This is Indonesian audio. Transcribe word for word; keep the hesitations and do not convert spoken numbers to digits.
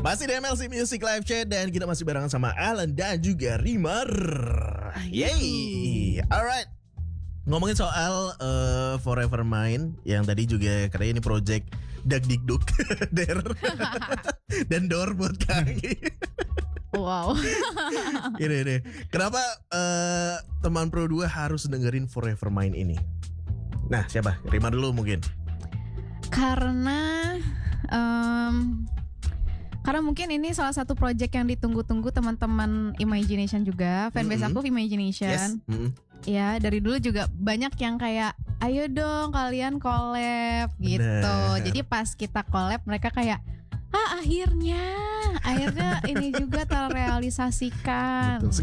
Masih di M L C Music Live Chat dan kita masih barengan sama Alan dan juga Rimar. Yeay. Alright. Ngomongin soal uh, Forever Mine yang tadi juga katanya ini project Dagdikduk Der dan Dor buat Kangi. Wow. Ini nih. Kenapa uh, teman Pro dua harus dengerin Forever Mine ini? Nah, siapa? Rimar dulu mungkin. Karena um, Karena mungkin ini salah satu project yang ditunggu-tunggu teman-teman Imagination juga. Fanbase Mm-hmm. aku Imagination. Yes. Mm-hmm. Ya, dari dulu juga banyak yang kayak ayo dong kalian collab gitu. Bener. Jadi pas kita collab mereka kayak ah akhirnya akhirnya ini juga terrealisasikan. Betul.